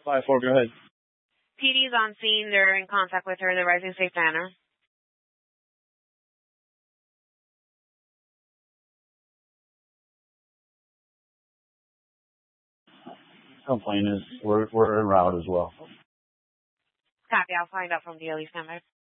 5-4, go ahead. PD's on scene. They're in contact with her. They're rising safe manner. Complaint is we're en route as well. Copy. I'll find out from the DLE standby.